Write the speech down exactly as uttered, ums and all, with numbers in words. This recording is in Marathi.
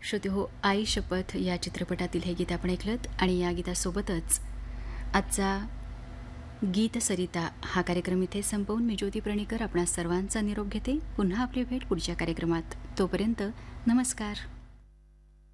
श्रोते हो, आई शपथ या चित्रपटातील हे गीत आपण ऐकलत आणि या गीतासोबतच आजचा गीत सरिता हा कार्यक्रम इथे संपवून मी ज्योती प्रणीकर आपणा सर्वांचा निरोप घेते. पुन्हा आपली भेट पुढच्या कार्यक्रमात. तोपर्यंत नमस्कार.